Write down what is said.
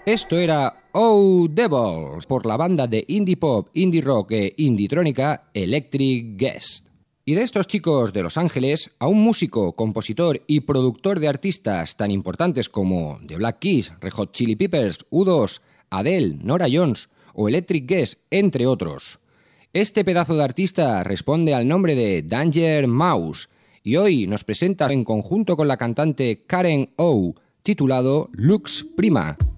Esto era Oh Devils por la banda de indie pop, indie rock e indietrónica Electric Guest. Y de estos chicos de Los Ángeles a un músico, compositor y productor de artistas tan importantes como The Black Keys, Red Hot Chili Peppers, U2, Adele, Norah Jones o Electric Guest, entre otros. Este pedazo de artista responde al nombre de Danger Mouse y hoy nos presenta en conjunto con la cantante Karen O, titulado Lux Prima.